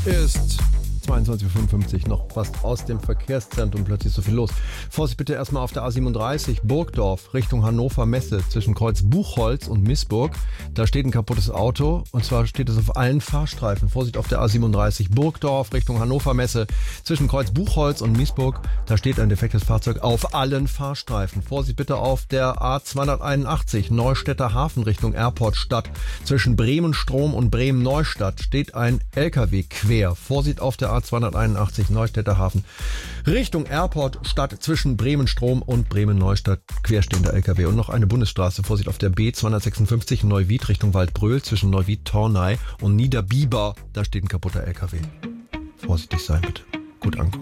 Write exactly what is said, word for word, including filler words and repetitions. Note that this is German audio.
ist zweiundzwanzig Uhr fünfundfünfzig, noch fast aus dem Verkehrszentrum, plötzlich so viel los. Vorsicht bitte erstmal auf der A siebenunddreißig, Burgdorf, Richtung Hannover Messe, zwischen Kreuz Buchholz und Missburg. Da steht ein kaputtes Auto, und zwar steht es auf allen Fahrstreifen. Vorsicht auf der A siebenunddreißig, Burgdorf, Richtung Hannover Messe, zwischen Kreuz Buchholz und Missburg. Da steht ein defektes Fahrzeug auf allen Fahrstreifen. Vorsicht bitte auf der A zweihunderteinundachtzig, Neustädter Hafen, Richtung Airport Stadt, zwischen Bremen-Strom und Bremen-Neustadt steht ein L K W quer. Vorsicht auf der A zweihunderteinundachtzig, Neustädter Hafen, Richtung Airport Stadt, zwischen Bremen-Strom und Bremen-Neustadt, querstehender L K W. Und noch eine Bundesstraße, Vorsicht auf der B zweihundertsechsundfünfzig, Neuwied Richtung Waldbröl, zwischen Neuwied-Tornay und Niederbiber, da steht ein kaputter L K W. Vorsichtig sein bitte, gut ankommen.